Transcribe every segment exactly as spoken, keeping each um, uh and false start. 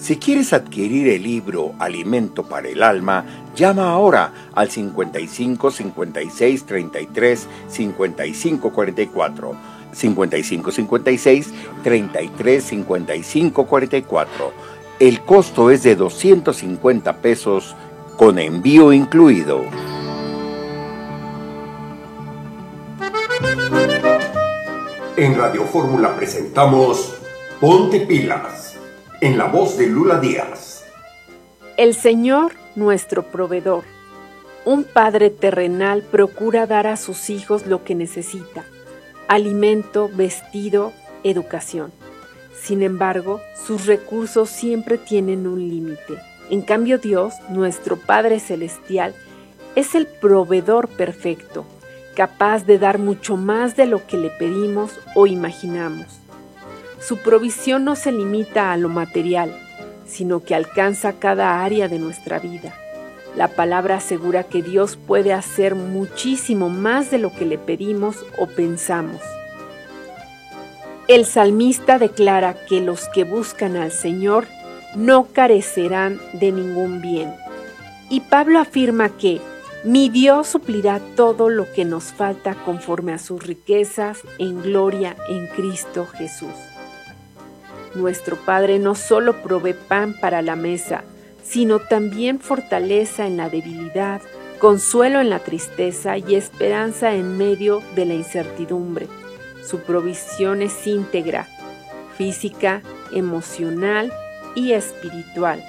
Si quieres adquirir el libro Alimento para el Alma, llama ahora al cincuenta y cinco, cincuenta y seis, treinta y tres, cincuenta y cinco, cuarenta y cuatro, cincuenta y cinco, cincuenta y seis, treinta y tres, cincuenta y cinco, cuarenta y cuatro. El costo es de doscientos cincuenta pesos con envío incluido. En Radio Fórmula presentamos Ponte Pilas, en la voz de Lula Díaz. El Señor, nuestro proveedor. Un padre terrenal procura dar a sus hijos lo que necesita: alimento, vestido, educación. Sin embargo, sus recursos siempre tienen un límite. En cambio, Dios, nuestro Padre Celestial, es el proveedor perfecto, capaz de dar mucho más de lo que le pedimos o imaginamos. Su provisión no se limita a lo material, sino que alcanza cada área de nuestra vida. La palabra asegura que Dios puede hacer muchísimo más de lo que le pedimos o pensamos. El salmista declara que los que buscan al Señor no carecerán de ningún bien. Y Pablo afirma que mi Dios suplirá todo lo que nos falta conforme a sus riquezas en gloria en Cristo Jesús. Nuestro Padre no solo provee pan para la mesa, sino también fortaleza en la debilidad, consuelo en la tristeza y esperanza en medio de la incertidumbre. Su provisión es íntegra, física, emocional y espiritual.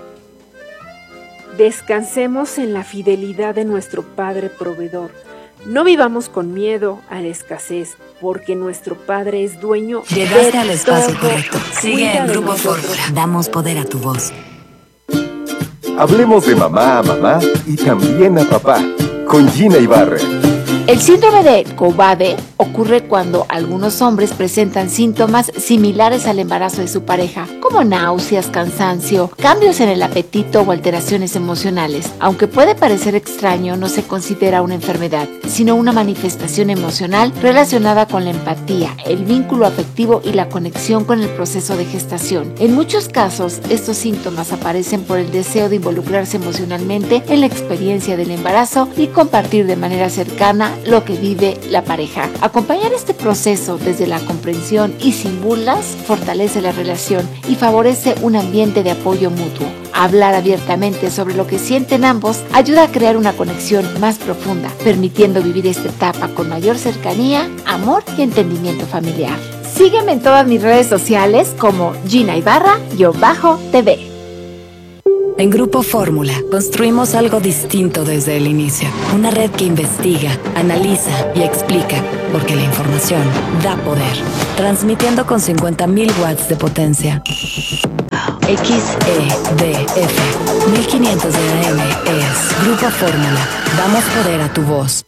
Descansemos en la fidelidad de nuestro Padre proveedor. No vivamos con miedo a la escasez, porque nuestro Padre es dueño de todo. Llegaste al espacio correcto. Sigue en Grupo Fórmula. Damos poder a tu voz. Hablemos de mamá a mamá y también a papá, con Gina Ibarra. El síndrome de Cobbade ocurre cuando algunos hombres presentan síntomas similares al embarazo de su pareja, como náuseas, cansancio, cambios en el apetito o alteraciones emocionales. Aunque puede parecer extraño, no se considera una enfermedad, sino una manifestación emocional relacionada con la empatía, el vínculo afectivo y la conexión con el proceso de gestación. En muchos casos, estos síntomas aparecen por el deseo de involucrarse emocionalmente en la experiencia del embarazo y compartir de manera cercana lo que vive la pareja. Acompañar este proceso desde la comprensión y sin burlas fortalece la relación y favorece un ambiente de apoyo mutuo. Hablar abiertamente sobre lo que sienten ambos ayuda a crear una conexión más profunda, permitiendo vivir esta etapa con mayor cercanía, amor y entendimiento familiar. Sígueme en todas mis redes sociales como Gina Ibarra-T V. En Grupo Fórmula construimos algo distinto desde el inicio. Una red que investiga, analiza y explica, porque la información da poder. Transmitiendo con cincuenta mil watts de potencia. X E D F mil quinientos de A M es Grupo Fórmula. Damos poder a tu voz.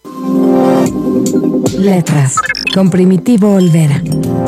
Letras con Primitivo Olvera.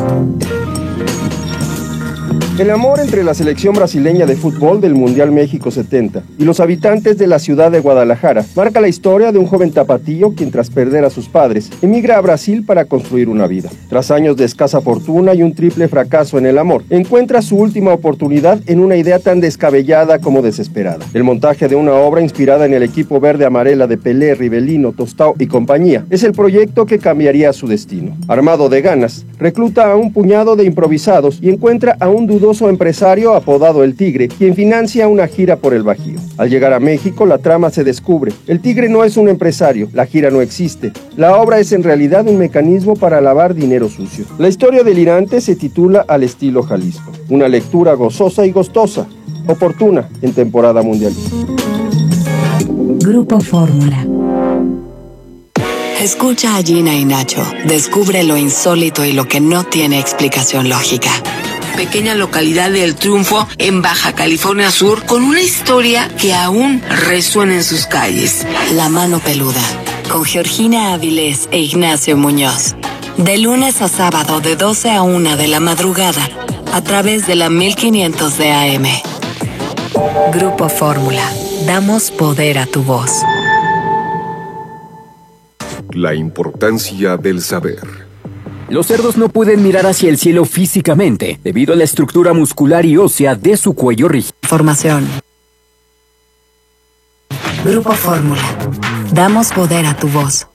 El amor entre la selección brasileña de fútbol del Mundial México setenta y los habitantes de la ciudad de Guadalajara marca la historia de un joven tapatío quien, tras perder a sus padres, emigra a Brasil para construir una vida. Tras años de escasa fortuna y un triple fracaso en el amor, encuentra su última oportunidad en una idea tan descabellada como desesperada: el montaje de una obra inspirada en el equipo verde amarela de Pelé, Rivelino, Tostao y compañía. Es el proyecto que cambiaría su destino. Armado de ganas, recluta a un puñado de improvisados y encuentra a un dudoso empresario apodado El Tigre, quien financia una gira por el Bajío. Al llegar a México, la trama se descubre. El Tigre no es un empresario, la gira no existe. La obra es en realidad un mecanismo para lavar dinero sucio. La historia delirante se titula Al estilo Jalisco. Una lectura gozosa y gustosa, oportuna en temporada mundialista. Grupo Fórmula. Escucha a Gina y Nacho. Descubre lo insólito y lo que no tiene explicación lógica. Pequeña localidad de El Triunfo, en Baja California Sur, con una historia que aún resuena en sus calles. La mano peluda, con Georgina Avilés e Ignacio Muñoz. De lunes a sábado, de doce a una de la madrugada, a través de la mil quinientos de A M. Grupo Fórmula. Damos poder a tu voz. La importancia del saber. Los cerdos no pueden mirar hacia el cielo físicamente, debido a la estructura muscular y ósea de su cuello rígido. Formación. Grupo Fórmula. Damos poder a tu voz.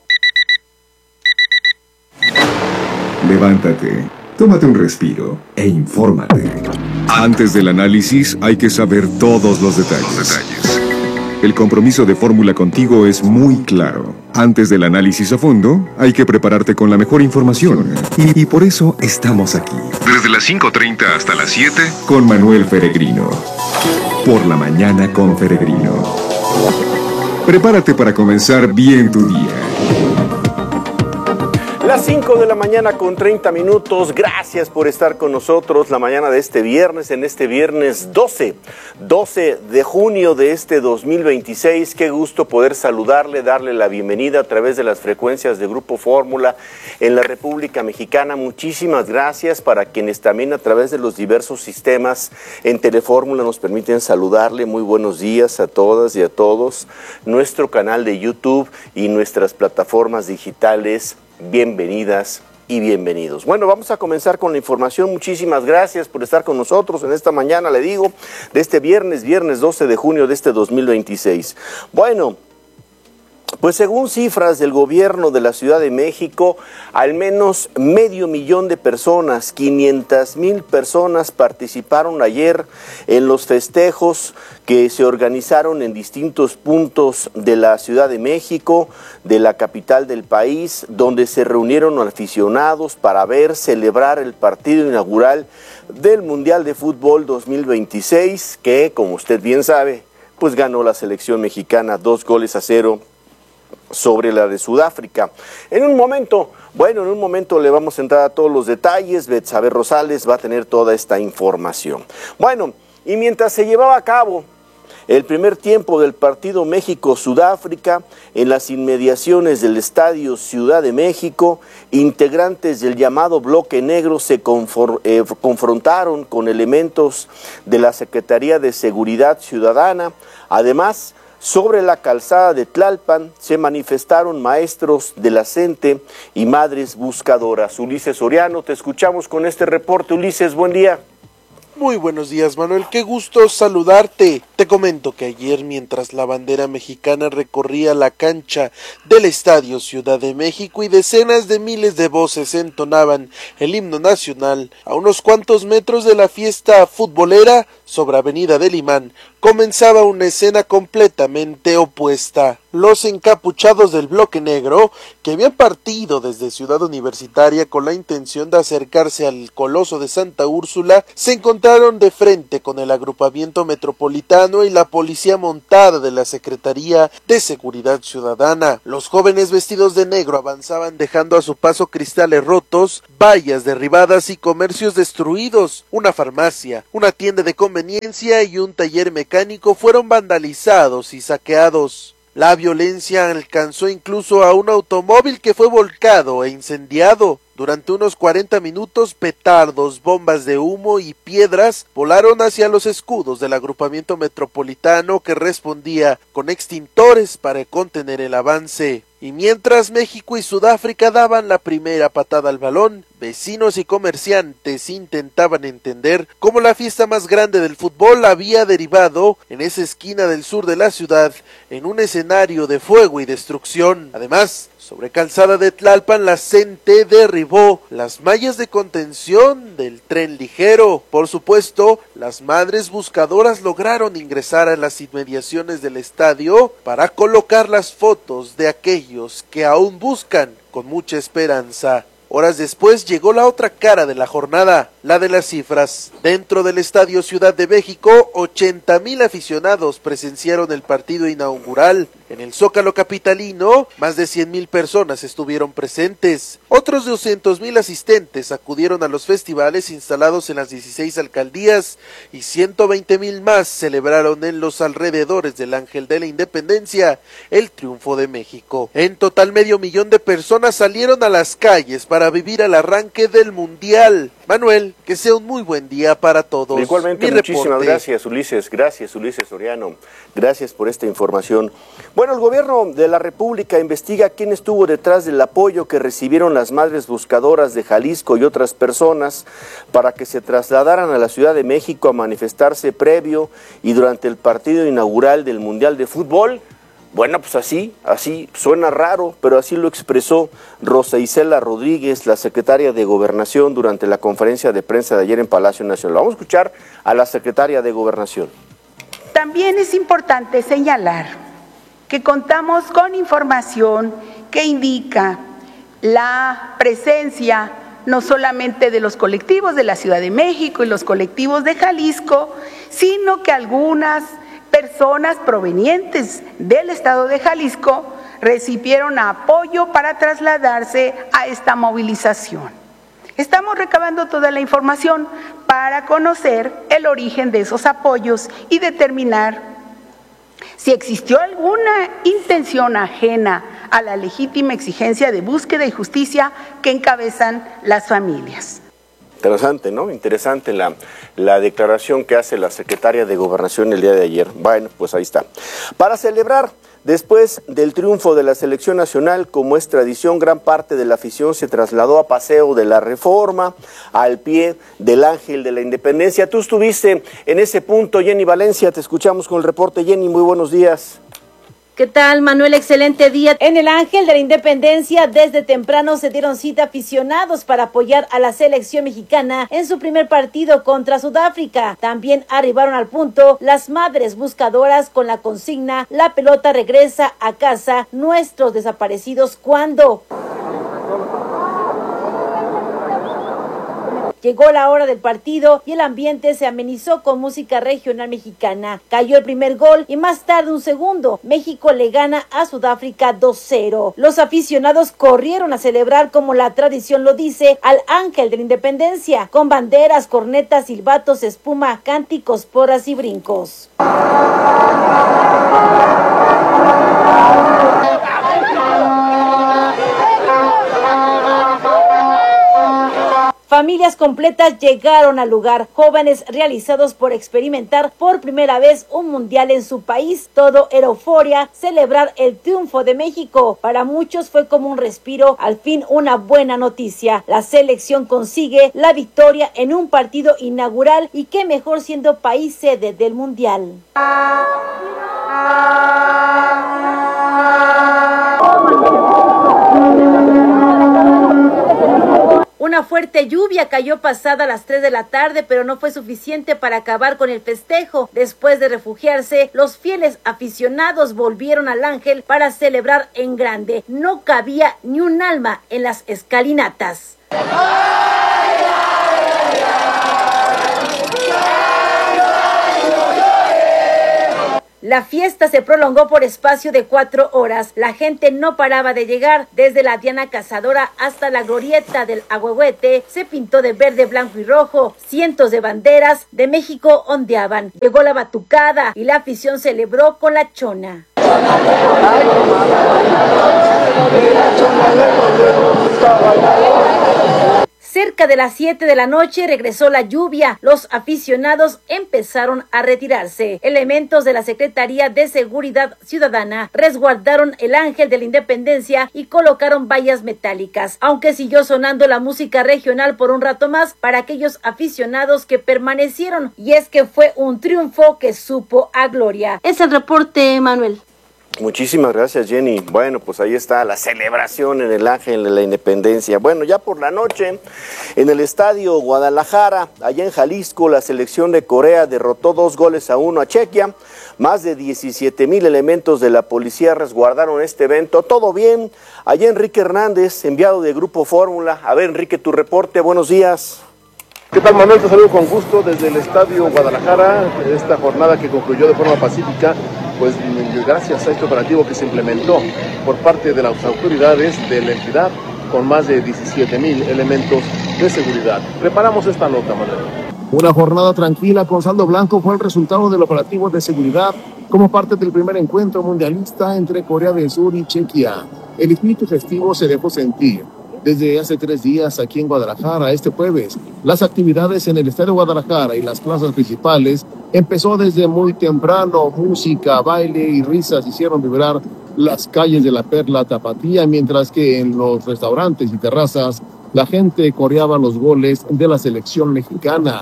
Levántate, tómate un respiro e infórmate. Antes del análisis hay que saber todos los detalles. Los detalles. El compromiso de Fórmula contigo es muy claro. Antes del análisis a fondo, hay que prepararte con la mejor información. Y, y por eso estamos aquí. Desde las cinco treinta hasta las siete, con Manuel Feregrino. Por la mañana con Feregrino. Prepárate para comenzar bien tu día. Las cinco de la mañana con treinta minutos, gracias por estar con nosotros la mañana de este viernes, en este viernes doce, doce de junio de este dos mil veintiséis. Qué gusto poder saludarle, darle la bienvenida a través de las frecuencias de Grupo Fórmula en la República Mexicana. Muchísimas gracias para quienes también a través de los diversos sistemas en Telefórmula nos permiten saludarle. Muy buenos días a todas y a todos. Nuestro canal de YouTube y nuestras plataformas digitales, bienvenidas y bienvenidos. Bueno, vamos a comenzar con la información. Muchísimas gracias por estar con nosotros en esta mañana, le digo, de este viernes, viernes doce de junio de este dos mil veintiséis. Bueno, pues según cifras del gobierno de la Ciudad de México, al menos medio millón de personas, quinientas mil personas participaron ayer en los festejos que se organizaron en distintos puntos de la Ciudad de México, de la capital del país, donde se reunieron aficionados para ver, celebrar el partido inaugural del Mundial de Fútbol dos mil veintiséis, que, como usted bien sabe, pues ganó la selección mexicana dos goles a cero sobre la de Sudáfrica. En un momento, bueno, en un momento le vamos a entrar a todos los detalles. Betsabe Rosales va a tener toda esta información. Bueno, y mientras se llevaba a cabo el primer tiempo del partido México-Sudáfrica, en las inmediaciones del Estadio Ciudad de México, integrantes del llamado Bloque Negro se confor- eh, confrontaron con elementos de la Secretaría de Seguridad Ciudadana. Además, sobre la calzada de Tlalpan se manifestaron maestros de la CENTE y madres buscadoras. Ulises Soriano, te escuchamos con este reporte. Ulises, buen día. Muy buenos días, Manuel, qué gusto saludarte. Te comento que ayer, mientras la bandera mexicana recorría la cancha del Estadio Ciudad de México y decenas de miles de voces entonaban el himno nacional, a unos cuantos metros de la fiesta futbolera sobre Avenida del Imán, comenzaba una escena completamente opuesta. Los encapuchados del Bloque Negro, que habían partido desde Ciudad Universitaria con la intención de acercarse al Coloso de Santa Úrsula, se encontraron de frente con el agrupamiento metropolitano y la policía montada de la Secretaría de Seguridad Ciudadana. Los jóvenes vestidos de negro avanzaban dejando a su paso cristales rotos, vallas derribadas y comercios destruidos. Una farmacia, una tienda de conveniencia y un taller mecánico fueron vandalizados y saqueados. La violencia alcanzó incluso a un automóvil que fue volcado e incendiado. Durante unos cuarenta minutos, petardos, bombas de humo y piedras volaron hacia los escudos del agrupamiento metropolitano, que respondía con extintores para contener el avance. Y mientras México y Sudáfrica daban la primera patada al balón, vecinos y comerciantes intentaban entender cómo la fiesta más grande del fútbol había derivado en esa esquina del sur de la ciudad en un escenario de fuego y destrucción. Además, sobre calzada de Tlalpan, la CENTE derribó las mallas de contención del tren ligero. Por supuesto, las madres buscadoras lograron ingresar a las inmediaciones del estadio para colocar las fotos de aquellos que aún buscan con mucha esperanza. Horas después llegó la otra cara de la jornada, la de las cifras. Dentro del Estadio Ciudad de México, ochenta mil aficionados presenciaron el partido inaugural. En el Zócalo capitalino, más de cien mil personas estuvieron presentes. Otros doscientos mil asistentes acudieron a los festivales instalados en las dieciséis alcaldías y ciento veinte mil más celebraron en los alrededores del Ángel de la Independencia el triunfo de México. En total, medio millón de personas salieron a las calles para vivir el arranque del Mundial. Manuel, que sea un muy buen día para todos. Igualmente, Mi muchísimas reporte. gracias, Ulises. Gracias, Ulises Soriano. Gracias por esta información. Bueno, el gobierno de la República investiga quién estuvo detrás del apoyo que recibieron las madres buscadoras de Jalisco y otras personas para que se trasladaran a la Ciudad de México a manifestarse previo y durante el partido inaugural del Mundial de Fútbol. Bueno, pues así, así, suena raro, pero así lo expresó Rosa Isela Rodríguez, la secretaria de Gobernación, durante la conferencia de prensa de ayer en Palacio Nacional. Vamos a escuchar a la secretaria de Gobernación. También es importante señalar que contamos con información que indica la presencia no solamente de los colectivos de la Ciudad de México y los colectivos de Jalisco, sino que algunas personas provenientes del estado de Jalisco recibieron apoyo para trasladarse a esta movilización. Estamos recabando toda la información para conocer el origen de esos apoyos y determinar si existió alguna intención ajena a la legítima exigencia de búsqueda y justicia que encabezan las familias. Interesante, ¿no? Interesante la, la declaración que hace la secretaria de Gobernación el día de ayer. Bueno, pues ahí está. Para celebrar, después del triunfo de la selección nacional, como es tradición, gran parte de la afición se trasladó a Paseo de la Reforma, al pie del Ángel de la Independencia. Tú estuviste en ese punto, Jenny Valencia, te escuchamos con el reporte. Jenny, muy buenos días. ¿Qué tal, Manuel? Excelente día. En el Ángel de la Independencia, desde temprano se dieron cita aficionados para apoyar a la selección mexicana en su primer partido contra Sudáfrica. También arribaron al punto las madres buscadoras con la consigna: la pelota regresa a casa, nuestros desaparecidos, ¿cuándo? Llegó la hora del partido y el ambiente se amenizó con música regional mexicana. Cayó el primer gol y más tarde un segundo. México le gana a Sudáfrica dos cero. Los aficionados corrieron a celebrar, como la tradición lo dice, al Ángel de la Independencia, con banderas, cornetas, silbatos, espuma, cánticos, porras y brincos. Familias completas llegaron al lugar, jóvenes realizados por experimentar por primera vez un mundial en su país. Todo era euforia, celebrar el triunfo de México. Para muchos fue como un respiro, al fin una buena noticia. La selección consigue la victoria en un partido inaugural, y qué mejor siendo país sede del mundial. Una fuerte lluvia cayó pasada las tres de la tarde, pero no fue suficiente para acabar con el festejo. Después de refugiarse, los fieles aficionados volvieron al Ángel para celebrar en grande. No cabía ni un alma en las escalinatas. La fiesta se prolongó por espacio de cuatro horas. La gente no paraba de llegar. Desde la Diana Cazadora hasta la glorieta del Ahuehuete se pintó de verde, blanco y rojo. Cientos de banderas de México ondeaban. Llegó la batucada y la afición celebró con la chona. Cerca de las siete de la noche regresó la lluvia. Los aficionados empezaron a retirarse. Elementos de la Secretaría de Seguridad Ciudadana resguardaron el Ángel de la Independencia y colocaron vallas metálicas, aunque siguió sonando la música regional por un rato más para aquellos aficionados que permanecieron. Y es que fue un triunfo que supo a gloria. Es el reporte, Manuel. Muchísimas gracias, Jenny. Bueno, pues ahí está la celebración en el Ángel de la Independencia. Bueno, ya por la noche, en el Estadio Guadalajara, allá en Jalisco, la selección de Corea derrotó dos goles a uno a Chequia. Más de diecisiete mil elementos de la policía resguardaron este evento. Todo bien. Allá Enrique Hernández, enviado de Grupo Fórmula. A ver, Enrique, tu reporte. Buenos días. ¿Qué tal, Manuel? Te saludo con gusto desde el Estadio Guadalajara. Esta jornada que concluyó de forma pacífica, pues gracias a este operativo que se implementó por parte de las autoridades de la entidad, con más de diecisiete mil elementos de seguridad. Preparamos esta nota, Manuel. Una jornada tranquila con saldo blanco fue el resultado del operativo de seguridad como parte del primer encuentro mundialista entre Corea del Sur y Chequia. El espíritu festivo se dejó sentir. Desde hace tres días aquí en Guadalajara, este jueves, las actividades en el Estadio Guadalajara y las plazas principales empezó desde muy temprano. Música, baile y risas hicieron vibrar las calles de la Perla Tapatía, mientras que en los restaurantes y terrazas la gente coreaba los goles de la selección mexicana.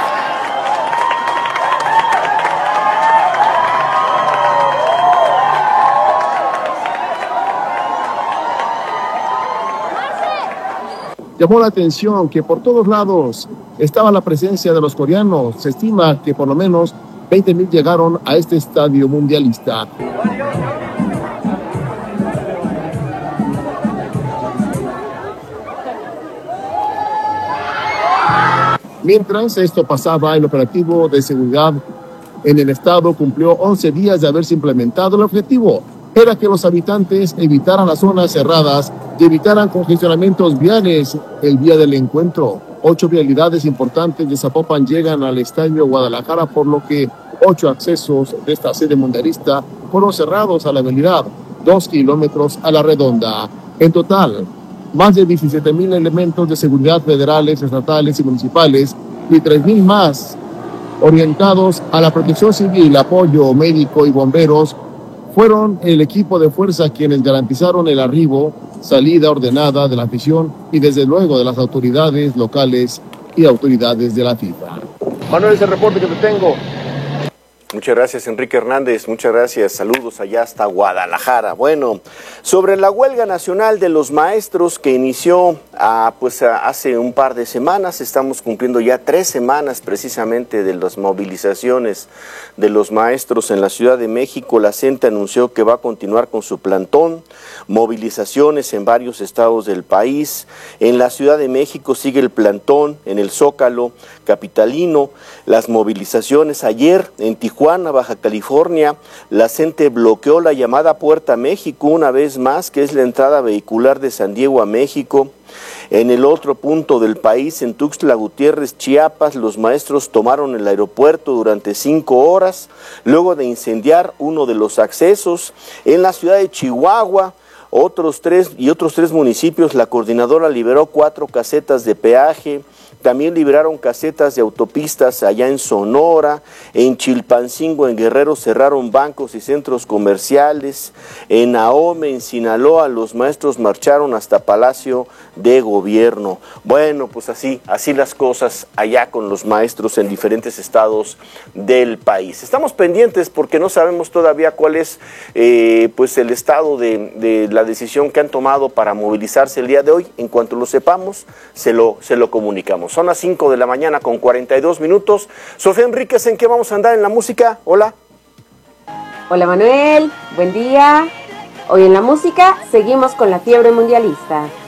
Llamó la atención que por todos lados estaba la presencia de los coreanos. Se estima que por lo menos veinte mil llegaron a este estadio mundialista. Mientras esto pasaba, el operativo de seguridad en el estado cumplió once días de haberse implementado. El objetivo era que los habitantes evitaran las zonas cerradas y evitaran congestionamientos viales el día del encuentro. Ocho vialidades importantes de Zapopan llegan al Estadio Guadalajara, por lo que ocho accesos de esta sede mundialista fueron cerrados a la vialidad, dos kilómetros a la redonda. En total, más de diecisiete mil elementos de seguridad federales, estatales y municipales y tres mil más orientados a la protección civil, apoyo médico y bomberos fueron el equipo de fuerza quienes garantizaron el arribo, salida ordenada de la afición y desde luego de las autoridades locales y autoridades de la FIFA. Manuel, ese reporte que te tengo. Muchas gracias, Enrique Hernández, muchas gracias, saludos allá hasta Guadalajara. Bueno, sobre la huelga nacional de los maestros que inició ah, pues, ah, hace un par de semanas, estamos cumpliendo ya tres semanas precisamente de las movilizaciones de los maestros en la Ciudad de México. La CENTE anunció que va a continuar con su plantón, movilizaciones en varios estados del país. En la Ciudad de México sigue el plantón, en el Zócalo capitalino, las movilizaciones ayer en Tijuana, Baja California, la CENTE bloqueó la llamada Puerta México una vez más, que es la entrada vehicular de San Diego a México. En el otro punto del país, en Tuxtla Gutiérrez, Chiapas, los maestros tomaron el aeropuerto durante cinco horas, luego de incendiar uno de los accesos. En la ciudad de Chihuahua, otros tres y otros tres municipios, la coordinadora liberó cuatro casetas de peaje. También liberaron casetas de autopistas allá en Sonora. En Chilpancingo, en Guerrero, cerraron bancos y centros comerciales. En Ahome, en Sinaloa, los maestros marcharon hasta Palacio de Gobierno. Bueno, pues así, así las cosas allá con los maestros en diferentes estados del país. Estamos pendientes porque no sabemos todavía cuál es eh, pues el estado de, de la decisión que han tomado para movilizarse el día de hoy. En cuanto lo sepamos, se lo, se lo comunicamos. Son las cinco de la mañana con cuarenta y dos minutos. Sofía Enríquez, ¿en qué vamos a andar en la música? Hola. Hola Manuel, buen día. Hoy en la música seguimos con la fiebre mundialista.